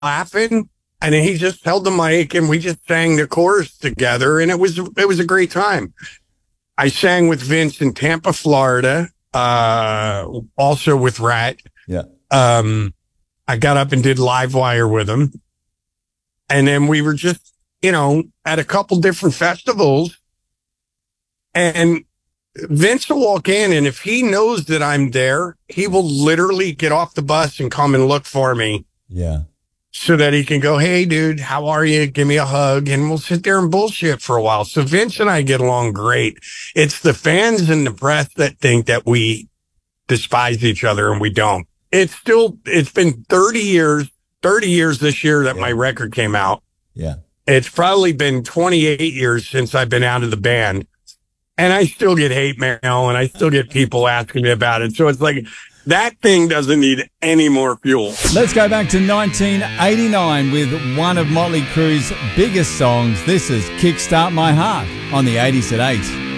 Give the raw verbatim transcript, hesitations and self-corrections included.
laughing, and he just held the mic and we just sang the chorus together, and it was it was a great time. I sang with Vince in Tampa, Florida, uh, also with Rat. Yeah. Um, I got up and did Livewire with him. And then we were just, you know, at a couple different festivals. And Vince will walk in, and if he knows that I'm there, he will literally get off the bus and come and look for me. Yeah. So that he can go, hey, dude, how are you? Give me a hug. And we'll sit there and bullshit for a while. So Vince and I get along great. It's the fans and the press that think that we despise each other, and we don't. It's still, it's been thirty years, thirty years this year that yeah. my record came out. Yeah. It's probably been twenty-eight years since I've been out of the band, and I still get hate mail, and I still get people asking me about it. So it's like, that thing doesn't need any more fuel. Let's go back to nineteen eighty-nine with one of Motley Crue's biggest songs. This is Kickstart My Heart on the eighties at eight.